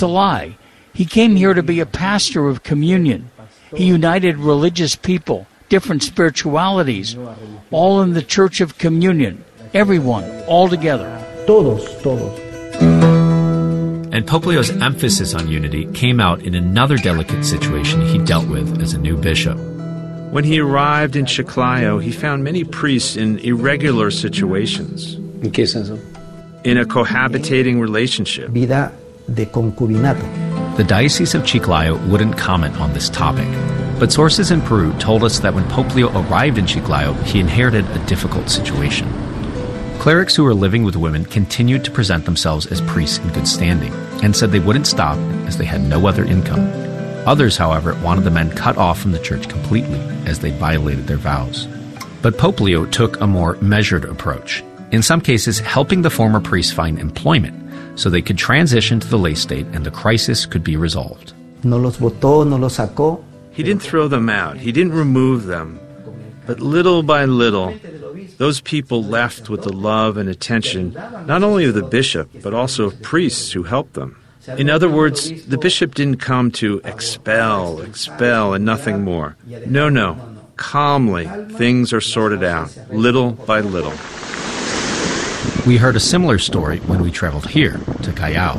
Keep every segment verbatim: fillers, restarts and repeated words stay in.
It's a lie. He came here to be a pastor of communion. He united religious people, different spiritualities, all in the Church of Communion. Everyone, all together. Todos, todos. And Pope Leo's emphasis on unity came out in another delicate situation he dealt with as a new bishop. When he arrived in Chiclayo, he found many priests in irregular situations. ¿En qué senso? In a cohabitating relationship. Vida de concubinato. The Diocese of Chiclayo wouldn't comment on this topic, but sources in Peru told us that when Pope Leo arrived in Chiclayo, he inherited a difficult situation. Clerics who were living with women continued to present themselves as priests in good standing and said they wouldn't stop as they had no other income. Others, however, wanted the men cut off from the church completely as they violated their vows. But Pope Leo took a more measured approach, in some cases helping the former priests find employment so they could transition to the lay state and the crisis could be resolved. No los botó, no los sacó. He didn't throw them out. He didn't remove them. But little by little, those people left with the love and attention not only of the bishop, but also of priests who helped them. In other words, the bishop didn't come to expel, expel, and nothing more. No, no. Calmly, things are sorted out, little by little. We heard a similar story when we traveled here to Callao,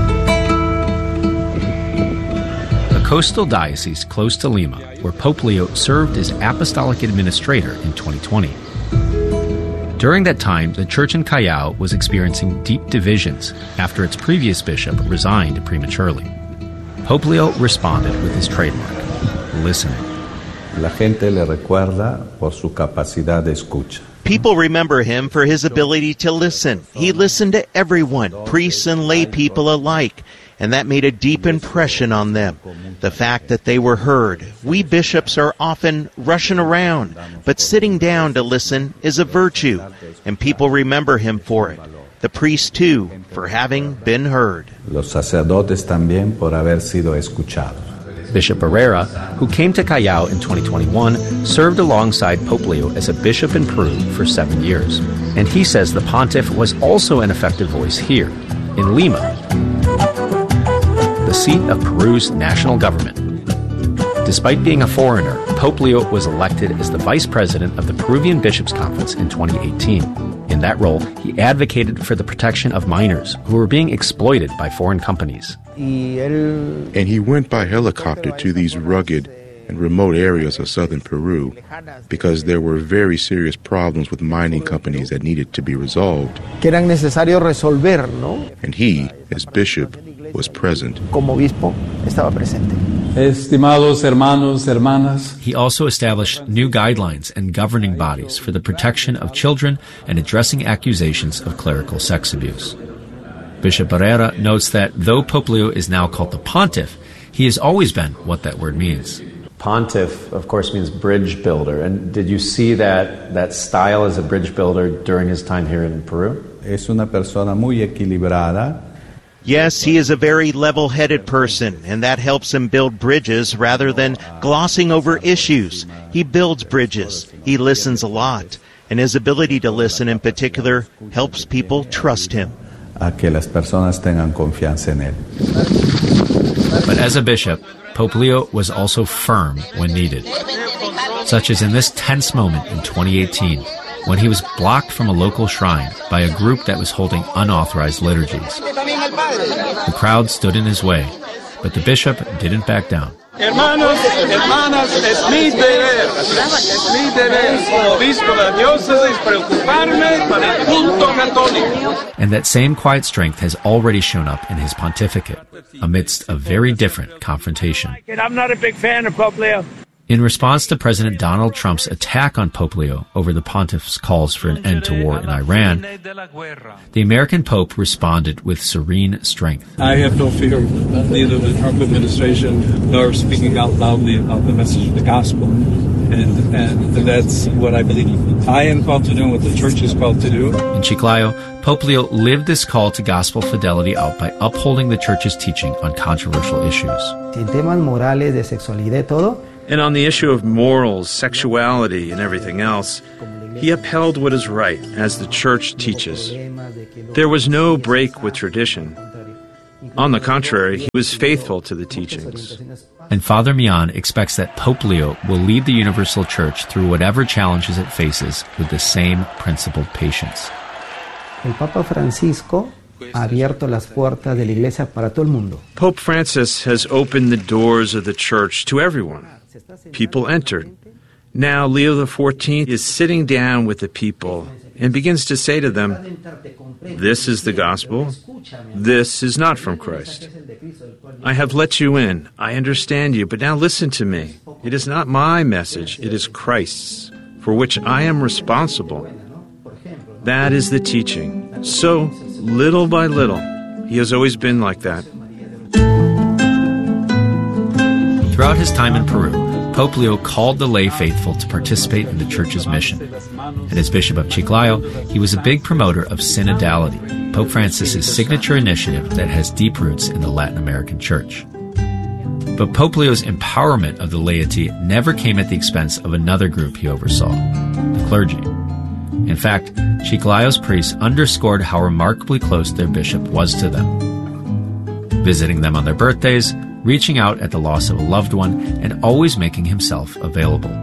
a coastal diocese close to Lima, where Pope Leo served as apostolic administrator in twenty twenty. During that time, the church in Callao was experiencing deep divisions after its previous bishop resigned prematurely. Pope Leo responded with his trademark, listening. La gente le recuerda por su capacidad de escucha. People remember him for his ability to listen. He listened to everyone, priests and lay people alike, and that made a deep impression on them. The fact that they were heard. We bishops are often rushing around, but sitting down to listen is a virtue, and people remember him for it. The priests, too, for having been heard. Los sacerdotes también por haber sido escuchados. Bishop Barrera, who came to Callao in twenty twenty-one, served alongside Pope Leo as a bishop in Peru for seven years. And he says the pontiff was also an effective voice here, in Lima, the seat of Peru's national government. Despite being a foreigner, Pope Leo was elected as the vice president of the Peruvian Bishops' Conference in twenty eighteen. In that role, he advocated for the protection of minors who were being exploited by foreign companies. And he went by helicopter to these rugged and remote areas of southern Peru because there were very serious problems with mining companies that needed to be resolved. Que eran necesario resolver, ¿no? And he, as bishop, was present. Como obispo, estaba presente. Estimados hermanos, hermanas. He also established new guidelines and governing bodies for the protection of children and addressing accusations of clerical sex abuse. Bishop Barrera notes that though Pope Leo is now called the pontiff, he has always been what that word means. Pontiff, of course, means bridge builder. And did you see that, that style as a bridge builder during his time here in Peru? Es una persona muy equilibrada. Yes, he is a very level-headed person, and that helps him build bridges rather than glossing over issues. He builds bridges. He listens a lot, and his ability to listen in particular helps people trust him. A que las personas tengan confianza en él. But as a bishop, Pope Leo was also firm when needed, such as in this tense moment in twenty eighteen, when he was blocked from a local shrine by a group that was holding unauthorized liturgies. The crowd stood in his way, but the bishop didn't back down. Hermanos, hermanas, es mi deber, es mi deber como obispo de la diócesis preocuparme para el culto católico. And that same quiet strength has already shown up in his pontificate, amidst a very different confrontation. I'm not a big fan of Pope Leo. In response to President Donald Trump's attack on Pope Leo over the pontiff's calls for an end to war in Iran, the American Pope responded with serene strength. I have no fear of neither the Trump administration nor speaking out loudly about the message of the gospel. And, and that's what I believe I am called to do and what the church is called to do. In Chiclayo, Pope Leo lived this call to gospel fidelity out by upholding the church's teaching on controversial issues. En temas morales de sexualidad y todo. And on the issue of morals, sexuality, and everything else, he upheld what is right, as the church teaches. There was no break with tradition. On the contrary, he was faithful to the teachings. And Father Mian expects that Pope Leo will lead the Universal Church through whatever challenges it faces with the same principled patience. El Papa Francisco ha abierto las puertas de la iglesia para todo el mundo. Pope Francis has opened the doors of the church to everyone. People entered. Now Leo the fourteenth is sitting down with the people and begins to say to them, "This is the gospel. This is not from Christ. I have let you in. I understand you, but now listen to me. It is not my message. It is Christ's, for which I am responsible." That is the teaching. So, little by little, he has always been like that. Throughout his time in Peru, Pope Leo called the lay faithful to participate in the church's mission. And as Bishop of Chiclayo, he was a big promoter of synodality, Pope Francis's signature initiative that has deep roots in the Latin American church. But Pope Leo's empowerment of the laity never came at the expense of another group he oversaw, the clergy. In fact, Chiclayo's priests underscored how remarkably close their bishop was to them, visiting them on their birthdays, reaching out at the loss of a loved one, and always making himself available.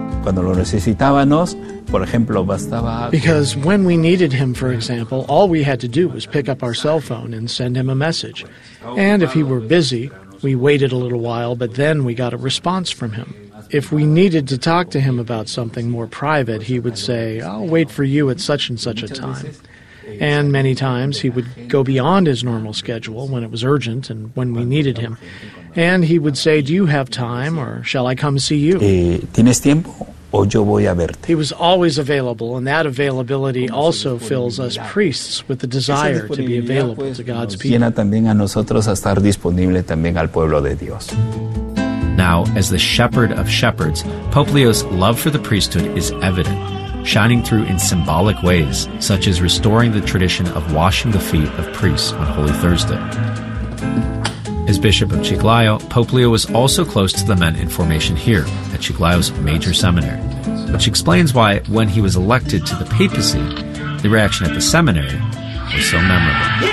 Because when we needed him, for example, all we had to do was pick up our cell phone and send him a message. And if he were busy, we waited a little while, but then we got a response from him. If we needed to talk to him about something more private, he would say, "I'll wait for you at such and such a time." And many times he would go beyond his normal schedule when it was urgent and when we needed him. And he would say, "Do you have time, or shall I come see you?" ¿Tienes tiempo o yo voy a verte? He was always available, and that availability also fills us priests with the desire to be available to God's people. Llena también a nosotros a estar disponible también al pueblo de Dios. Now, as the shepherd of shepherds, Pope Leo's love for the priesthood is evident, shining through in symbolic ways, such as restoring the tradition of washing the feet of priests on Holy Thursday. As Bishop of Chiclayo, Pope Leo was also close to the men in formation here at Chiclayo's major seminary, which explains why, when he was elected to the papacy, the reaction at the seminary was so memorable.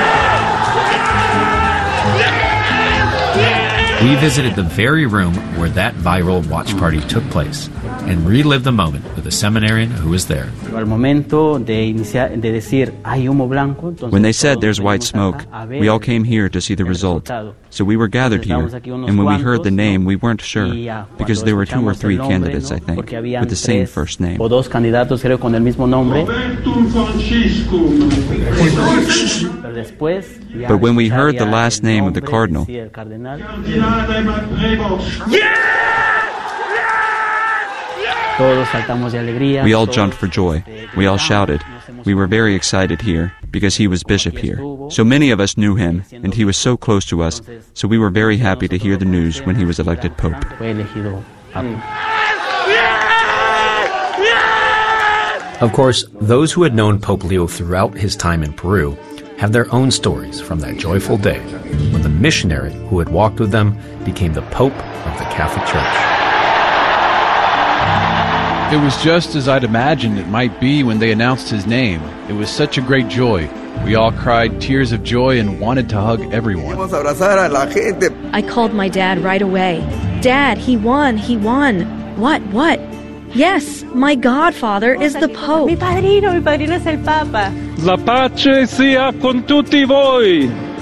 We visited the very room where that viral watch party took place and relived the moment with a seminarian who was there. When they said there's white smoke, we all came here to see the result. So we were gathered here, and when we heard the name, we weren't sure, because there were two or three candidates, I think, with the same first name. But when we heard the last name of the cardinal, we all jumped for joy. We all shouted. We were very excited here because he was bishop here. So many of us knew him, and he was so close to us, so we were very happy to hear the news when he was elected pope. Of course, those who had known Pope Leo throughout his time in Peru have their own stories from that joyful day when the missionary who had walked with them became the Pope of the Catholic Church. It was just as I'd imagined it might be when they announced his name. It was such a great joy. We all cried tears of joy and wanted to hug everyone. I called my dad right away. Dad, he won, he won. What, what? Yes, my godfather is the Pope. Mi padrino, mi padrino es el Papa. La pace sia con tutti voi.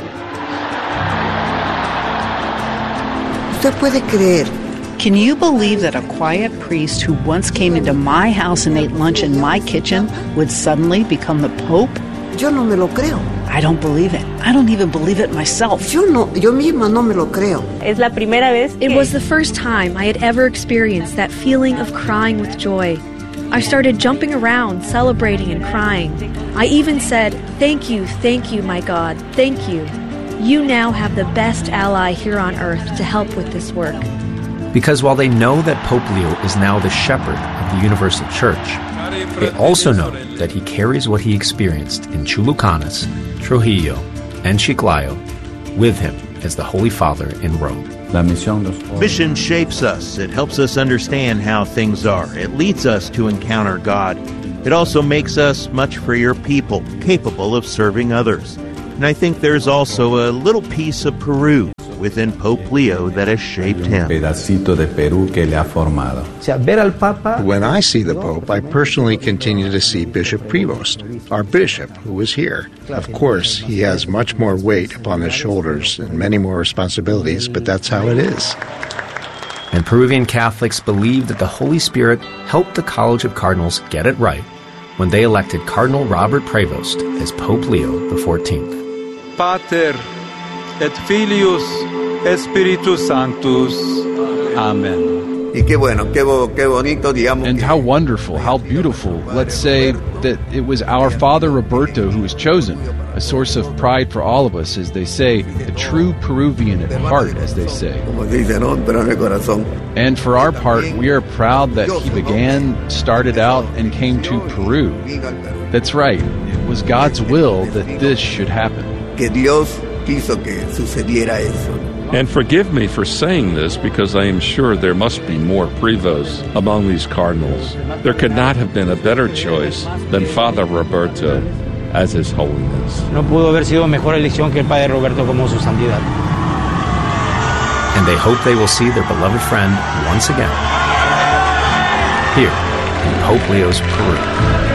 ¿Usted puede creer? Can you believe that a quiet priest who once came into my house and ate lunch in my kitchen would suddenly become the Pope? Yo no me lo creo. I don't believe it. I don't even believe it myself. Yo no, yo misma no me lo creo. Es la primera vez que... It was the first time I had ever experienced that feeling of crying with joy. I started jumping around, celebrating and crying. I even said, "Thank you, thank you, my God, thank you. You now have the best ally here on earth to help with this work." Because while they know that Pope Leo is now the shepherd of the Universal Church, they also know that he carries what he experienced in Chulucanas, Trujillo, and Chiclayo with him as the Holy Father in Rome. Mission shapes us. It helps us understand how things are. It leads us to encounter God. It also makes us much freer people, capable of serving others. And I think there's also a little piece of Peru within Pope Leo that has shaped him. Pedacito de Perú que le ha formado. When I see the Pope, I personally continue to see Bishop Prevost, our bishop, who is here. Of course, he has much more weight upon his shoulders and many more responsibilities, but that's how it is. And Peruvian Catholics believe that the Holy Spirit helped the College of Cardinals get it right when they elected Cardinal Robert Prevost as Pope Leo the fourteenth. Pater et Filius et Spiritus Sanctus. Amen. And how wonderful, how beautiful. Let's say that it was our Father Roberto who was chosen, a source of pride for all of us, as they say, a true Peruvian at heart, as they say. And for our part, we are proud that he began, started out, and came to Peru. That's right, it was God's will that this should happen. And forgive me for saying this, because I am sure there must be more Prevosts among these cardinals. There could not have been a better choice than Father Roberto as His Holiness. No pudo haber sido mejor elección que el Padre Roberto como su santidad. And they hope they will see their beloved friend once again here in Pope Leo's Peru.